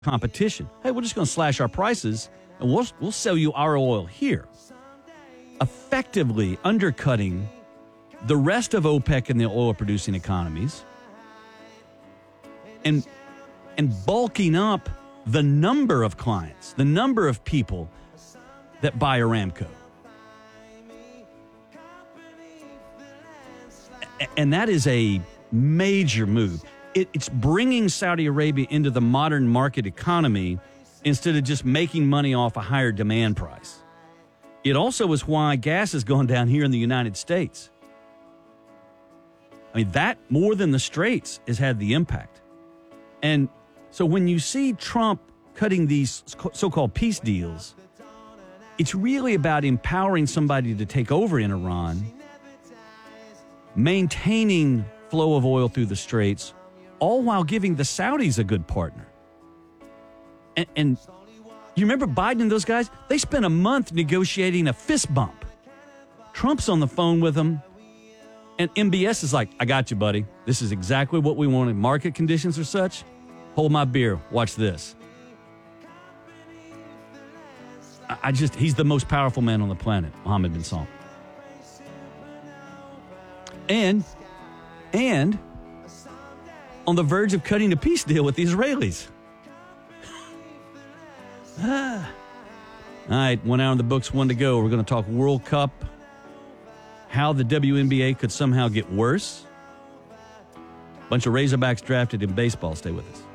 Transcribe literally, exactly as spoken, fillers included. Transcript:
competition. Hey, we're just going to slash our prices and we'll, we'll sell you our oil here. Effectively undercutting the rest of OPEC and the oil-producing economies and, and bulking up the number of clients, the number of people that buy Aramco. And that is a major move. It, it's bringing Saudi Arabia into the modern market economy instead of just making money off a higher demand price. It also is why gas has gone down here in the United States. I mean, that more than the Straits has had the impact. And so when you see Trump cutting these so-called peace deals, it's really about empowering somebody to take over in Iran, maintaining flow of oil through the Straits, all while giving the Saudis a good partner. And, and you remember Biden and those guys? They spent a month negotiating a fist bump. Trump's on the phone with them, and M B S is like, I got you, buddy. This is exactly what we wanted. Market conditions are such. Hold my beer. Watch this. I, I just, he's the most powerful man on the planet, Mohammed bin Salman. And, and on the verge of cutting a peace deal with the Israelis. ah. All right, one hour in the books, one to go. We're going to talk World Cup, how the W N B A could somehow get worse. Bunch of Razorbacks drafted in baseball. Stay with us.